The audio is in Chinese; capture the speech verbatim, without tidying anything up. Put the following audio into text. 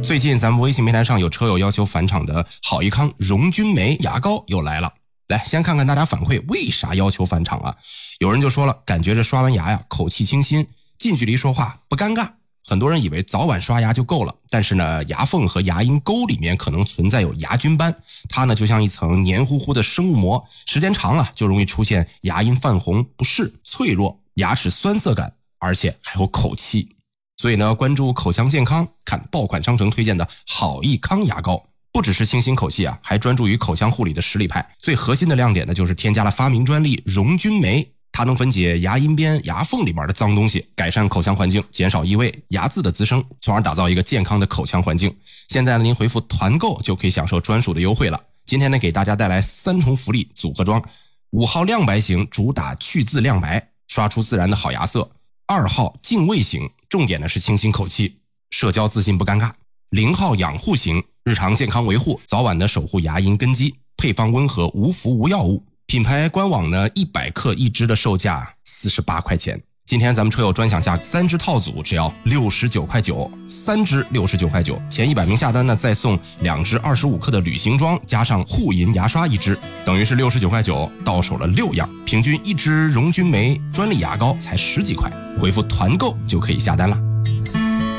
最近咱们微信平台上有车友要求返厂的好益康荣君梅牙膏又来了。来，先看看大家反馈为啥要求返厂啊？有人就说了，感觉这刷完牙呀，口气清新，近距离说话不尴尬。很多人以为早晚刷牙就够了，但是呢，牙缝和牙龈沟里面可能存在有牙菌斑，它呢就像一层黏糊糊的生物膜，时间长了就容易出现牙龈泛红、不适、脆弱、牙齿酸涩感，而且还有口气。所以呢，关注口腔健康，看爆款商城推荐的好益康牙膏，不只是清新口气啊，还专注于口腔护理的实力派。最核心的亮点呢，就是添加了发明专利荣君梅，它能分解牙龈边、牙缝里面的脏东西，改善口腔环境，减少异味、牙渍的滋生，从而打造一个健康的口腔环境。现在呢，您回复团购就可以享受专属的优惠了。今天呢，给大家带来三重福利组合装：五号亮白型主打去渍亮白，刷出自然的好牙色；二号净味型，重点呢是清新口气，社交自信不尴尬；零号养护型，日常健康维护，早晚的守护牙龈根基，配方温和，无服无药物。品牌官网呢，一百克一支的售价四十八块钱。今天咱们车友专享价三支套组只要六十九块九，三支六十九块九，前一百名下单呢再送两支二十五克的旅行装，加上护龈牙刷一支，等于是六十九块九，到手了六样，平均一支荣君梅专利牙膏才十几块，回复团购就可以下单了。